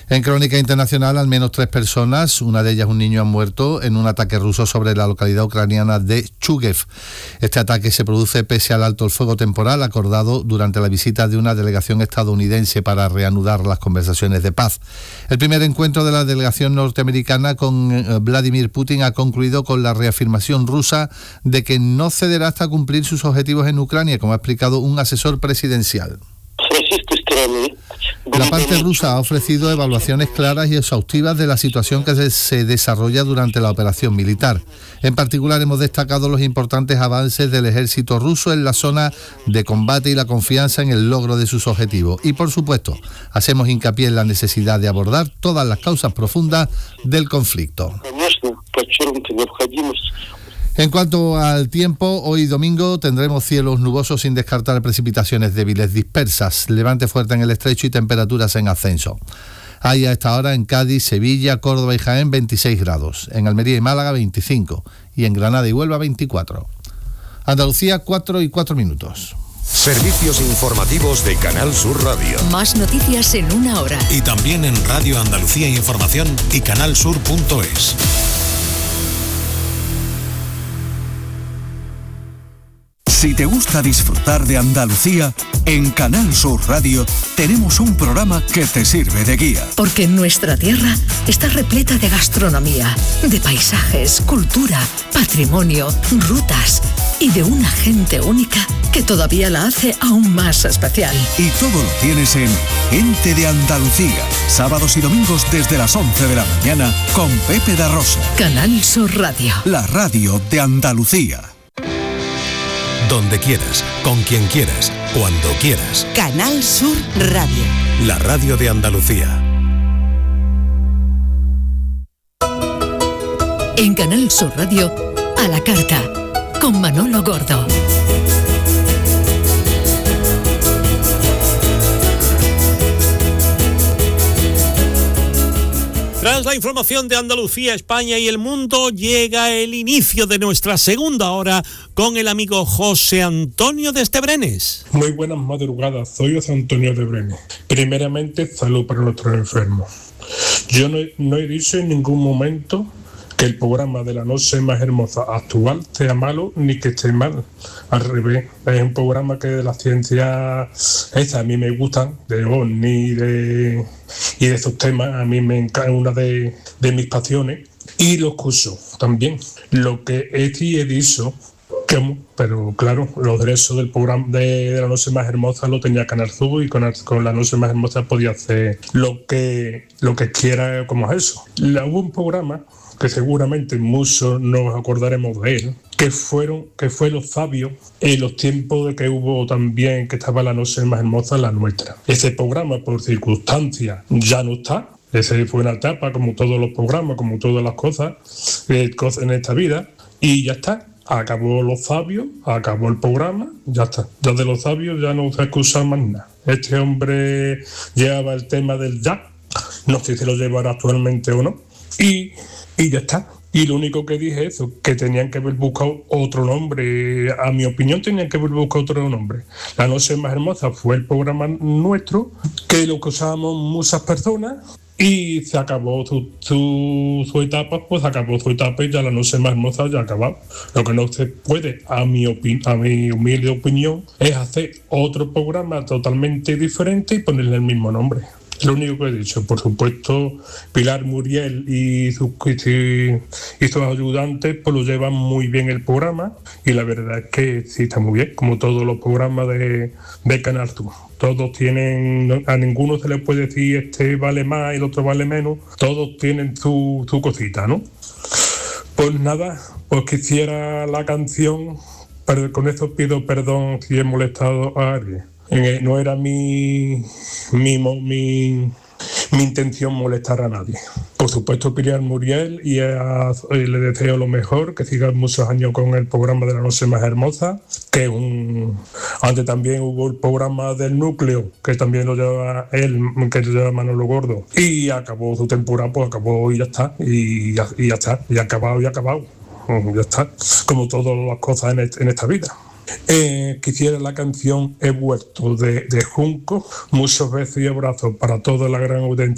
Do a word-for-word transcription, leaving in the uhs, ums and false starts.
En crónica internacional, al menos tres personas, una de ellas un niño, han muerto en un ataque ruso sobre la localidad ucraniana de Chuguev. Este ataque se produce pese al alto el fuego temporal acordado durante la visita de una delegación estadounidense para reanudar las conversaciones de paz. El primer encuentro de la delegación norteamericana con Vladimir Putin ha concluido con la reafirmación rusa de que no cederá hasta cumplir sus objetivos en Ucrania, como ha explicado un asesor presidencial. La parte rusa ha ofrecido evaluaciones claras y exhaustivas de la situación que se desarrolla durante la operación militar. En particular, hemos destacado los importantes avances del ejército ruso en la zona de combate y la confianza en el logro de sus objetivos. Y, por supuesto, hacemos hincapié en la necesidad de abordar todas las causas profundas del conflicto. En cuanto al tiempo, hoy domingo tendremos cielos nubosos sin descartar precipitaciones débiles dispersas, levante fuerte en el estrecho y temperaturas en ascenso. Hay a esta hora en Cádiz, Sevilla, Córdoba y Jaén veintiséis grados, en Almería y Málaga veinticinco y en Granada y Huelva veinticuatro. Andalucía, cuatro y cuatro minutos. Servicios informativos de Canal Sur Radio. Más noticias en una hora. Y también en Radio Andalucía Información y canal sur punto es. Si te gusta disfrutar de Andalucía, en Canal Sur Radio tenemos un programa que te sirve de guía. Porque nuestra tierra está repleta de gastronomía, de paisajes, cultura, patrimonio, rutas y de una gente única que todavía la hace aún más especial. Y todo lo tienes en Gente de Andalucía, sábados y domingos desde las once de la mañana con Pepe da Rosa. Canal Sur Radio. La radio de Andalucía. Donde quieras, con quien quieras, cuando quieras. Canal Sur Radio. La radio de Andalucía. En Canal Sur Radio, a la carta, con Manolo Gordo. Tras la información de Andalucía, España y el mundo, llega el inicio de nuestra segunda hora con el amigo José Antonio de Estebrenes. Muy buenas madrugadas, soy José Antonio de Brenes. Primeramente, salud para nuestros enfermos. Yo no, no he dicho en ningún momento que el programa de La Noche Más Hermosa actual sea malo ni que esté mal. Al revés, es un programa que de la ciencia esa a mí me gustan, de OVNI de, y de esos temas, a mí me encanta, una de, de mis pasiones, y los cursos también. Lo que he, sí he dicho, que, pero claro, los derechos del programa de, de La Noche Más Hermosa lo tenía Canal Sur y con, con La Noche Más Hermosa podía hacer lo que, lo que quiera, como es eso. La, hubo un programa que seguramente muchos nos acordaremos de él, que fueron, que fue Los Fabios, en los tiempos de que hubo también, que estaba La Noche Más Hermosa, la nuestra. Ese programa, por circunstancias, ya no está. Ese fue una etapa, como todos los programas, como todas las cosas, eh, cosas en esta vida, y ya está. Acabó Los Fabios, acabó el programa, ya está. Ya de Los Fabios ya no se escucha más nada. Este hombre llevaba el tema del jazz, no sé si lo llevará actualmente o no, y... Y ya está. Y lo único que dije es eso, que tenían que haber buscado otro nombre. A mi opinión tenían que haber buscado otro nombre. La Noche Más Hermosa fue el programa nuestro, que lo que usábamos muchas personas, y se acabó su, su, su etapa, pues acabó su etapa y ya La Noche Más Hermosa ya ha acabado. Lo que no se puede, a mi, opi- a mi humilde opinión, es hacer otro programa totalmente diferente y ponerle el mismo nombre. Lo único que he dicho. Por supuesto, Pilar Muriel y sus, y, y sus ayudantes pues lo llevan muy bien el programa, y la verdad es que sí está muy bien, como todos los programas de, de Canal Sur. Todos tienen, a ninguno se le puede decir este vale más y el otro vale menos, todos tienen su, su cosita, ¿no? Pues nada, pues quisiera la canción, pero con eso pido perdón si he molestado a alguien. Eh, no era mi, mi, mi, mi intención molestar a nadie. Por supuesto, Pilar Muriel, y, a, y le deseo lo mejor, que siga muchos años con el programa de La Noche Más Hermosa, que un antes también hubo el programa del Núcleo, que también lo lleva él, que lo lleva Manolo Gordo, y acabó su temporada, pues acabó y ya está, y ya, y ya está, y acabado y acabado, ya está, como todas las cosas en, este, en esta vida. Eh, quisiera la canción He vuelto de, de Junco. Muchos besos y abrazos para toda la gran audiencia